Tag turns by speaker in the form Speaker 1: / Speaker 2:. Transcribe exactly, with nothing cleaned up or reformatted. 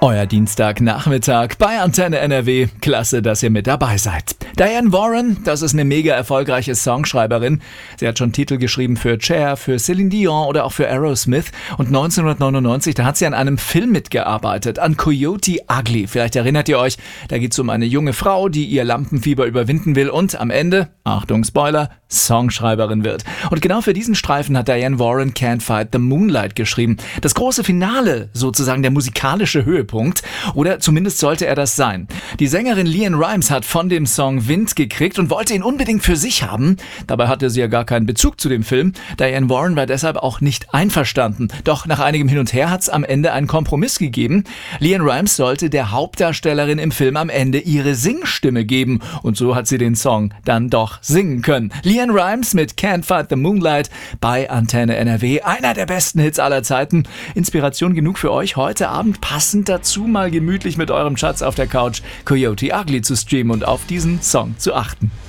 Speaker 1: Euer Dienstagnachmittag bei Antenne N R W. Klasse, dass ihr mit dabei seid. Diane Warren, das ist eine mega erfolgreiche Songschreiberin. Sie hat schon Titel geschrieben für Cher, für Celine Dion oder auch für Aerosmith. Und neunzehnhundertneunundneunzig, da hat sie an einem Film mitgearbeitet, an Coyote Ugly. Vielleicht erinnert ihr euch, da geht es um eine junge Frau, die ihr Lampenfieber überwinden will und am Ende, Achtung Spoiler, Songschreiberin wird. Und genau für diesen Streifen hat Diane Warren Can't Fight the Moonlight geschrieben. Das große Finale, sozusagen der musikalische Höhepunkt. Oder zumindest sollte er das sein. Die Sängerin LeAnn Rimes hat von dem Song Wind gekriegt und wollte ihn unbedingt für sich haben. Dabei hatte sie ja gar keinen Bezug zu dem Film. Diane Warren war deshalb auch nicht einverstanden. Doch nach einigem Hin und Her hat es am Ende einen Kompromiss gegeben. LeAnn Rimes sollte der Hauptdarstellerin im Film am Ende ihre Singstimme geben. Und so hat sie den Song dann doch singen können. LeAnn Rimes mit Can't Fight the Moonlight bei Antenne N R W. Einer der besten Hits aller Zeiten. Inspiration genug für euch heute Abend passend dazu mal gemütlich mit eurem Schatz auf der Couch Coyote Ugly zu streamen und auf diesen Song zu achten.